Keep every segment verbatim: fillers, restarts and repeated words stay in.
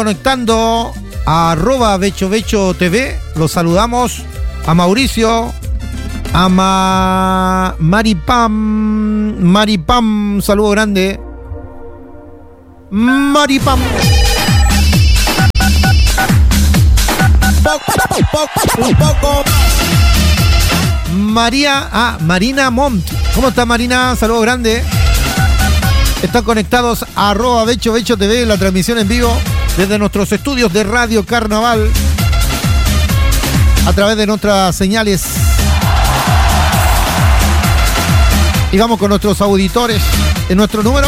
Conectando a arroba Becho Becho T V, los saludamos a Mauricio, a Ma... Maripam, Maripam, un saludo grande. Maripam. Un poco. María, ah, Marina Montt. ¿Cómo está Marina? Saludo grande. Están conectados a arroba Becho Becho T V, la transmisión en vivo desde nuestros estudios de Radio Carnaval a través de nuestras señales. Y vamos con nuestros auditores. En nuestro número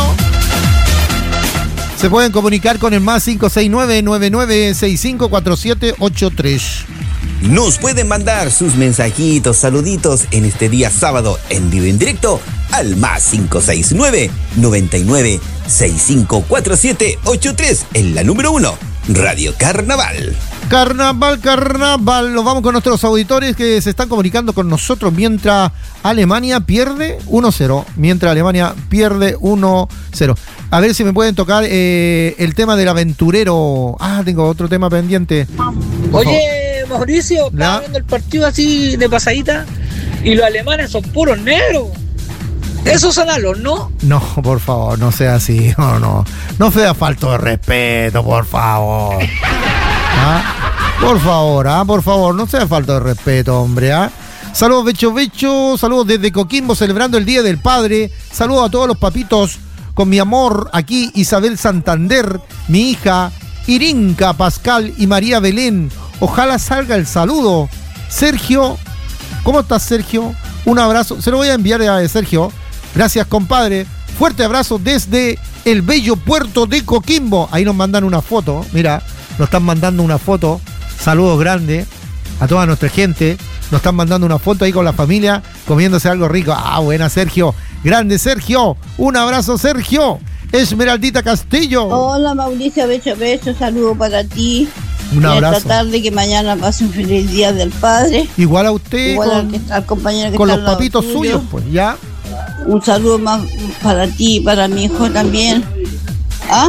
se pueden comunicar con el más cinco seis nueve, nueve nueve seis cinco, cuatro siete ocho tres. Nos pueden mandar sus mensajitos, saluditos en este día sábado en vivo en directo al más cinco seis nueve, nueve nueve seis cinco, cuatro siete ocho tres en la número uno, Radio Carnaval. Carnaval, carnaval. Nos vamos con nuestros auditores que se están comunicando con nosotros mientras Alemania pierde uno cero. Mientras Alemania pierde uno cero. A ver si me pueden tocar eh, el tema del aventurero. Ah, tengo otro tema pendiente. Oye, Mauricio, estaba viendo el partido así de pasadita y los alemanes son puros negros. ¿Esos son a los no? No, por favor, no sea así. No, no. No sea falta de respeto, por favor. ¿Ah? Por favor, ¿ah? Por favor, no sea falta de respeto, hombre, ¿ah? Saludos, Becho Becho. Saludos desde Coquimbo, celebrando el Día del Padre. Saludos a todos los papitos. Con mi amor, aquí Isabel Santander, mi hija Irinka Pascal y María Belén. Ojalá salga el saludo. Sergio, ¿cómo estás, Sergio? Un abrazo. Se lo voy a enviar a Sergio. Gracias, compadre. Fuerte abrazo desde el bello puerto de Coquimbo. Ahí nos mandan una foto. Mira, nos están mandando una foto. Saludos grandes a toda nuestra gente. Nos están mandando una foto ahí con la familia comiéndose algo rico. Ah, buena, Sergio. Grande, Sergio. Un abrazo, Sergio. Esmeraldita Castillo. Hola, Mauricio Becho Becho. Saludo para ti. Un abrazo. Esta tarde, que mañana pase un feliz Día del Padre. Igual a usted. Igual con, al, que, al compañero que con está los papitos suyos, pues ya. Un saludo más para ti y para mi hijo también. ¿Ah?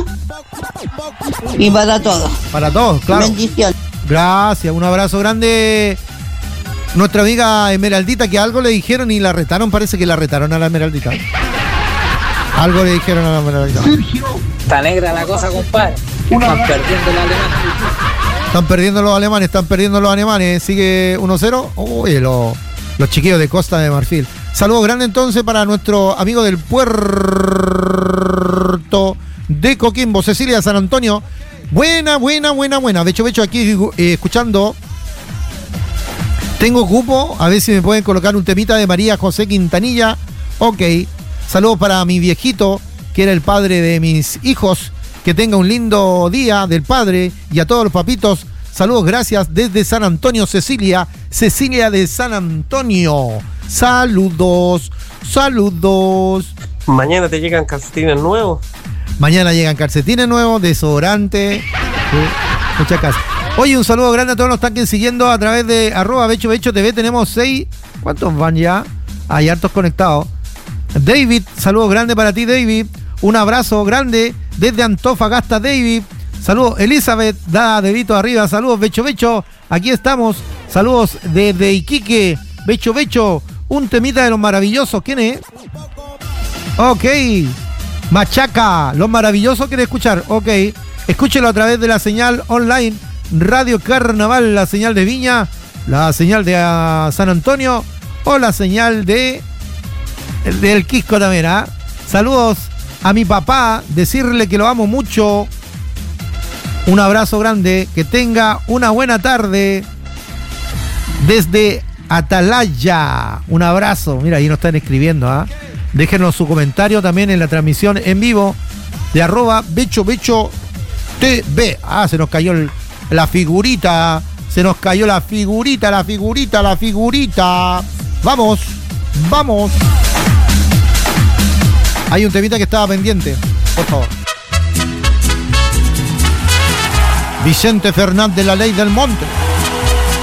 Y para todos. Para todos, claro. Bendiciones. Gracias, un abrazo grande. Nuestra amiga Esmeraldita, que algo le dijeron y la retaron, parece que la retaron a la Esmeraldita. Algo le dijeron a la Esmeraldita. Está negra la cosa, compadre. Están perdiendo los alemanes. Están perdiendo los alemanes, están perdiendo los alemanes. Sigue uno cero. Uy, los, los chiquillos de Costa de Marfil. Saludos grandes entonces para nuestro amigo del puerto de Coquimbo, Cecilia San Antonio. Buena, buena, buena, buena. Becho, Becho, aquí eh, escuchando. Tengo cupo, a ver si me pueden colocar un temita de María José Quintanilla. Ok. Saludos para mi viejito, que era el padre de mis hijos. Que tenga un lindo día del padre. Y a todos los papitos, saludos, gracias desde San Antonio, Cecilia. Cecilia de San Antonio. Saludos, saludos. Mañana te llegan calcetines nuevos. Mañana llegan calcetines nuevos, desodorante. Sí, muchas casas. Oye, un saludo grande a todos los que están siguiendo a través de arroba Becho Becho T V. Tenemos seis. ¿Cuántos van ya? Hay hartos conectados. David, saludos grande para ti, David. Un abrazo grande desde Antofagasta, David. Saludos, Elizabeth, da dedito arriba. Saludos, Becho Becho. Aquí estamos. Saludos desde Iquique. Becho Becho. Un temita de los maravillosos. ¿Quién es? Ok. Machaca. Los maravillosos quiere escuchar. Ok. Escúchelo a través de la señal online Radio Carnaval, la señal de Viña, la señal de uh, San Antonio o la señal de del Quisco también. ¿eh? Saludos a mi papá. Decirle que lo amo mucho. Un abrazo grande. Que tenga una buena tarde. Desde Atalaya. Un abrazo. Mira, ahí nos están escribiendo. ¿eh? Déjenos su comentario también en la transmisión en vivo de arroba Becho Becho T V. Ah, se nos cayó el, la figurita. Se nos cayó la figurita, la figurita, la figurita. Vamos, vamos. Hay un temita que estaba pendiente. Por favor. Vicente Fernández, La Ley del Monte.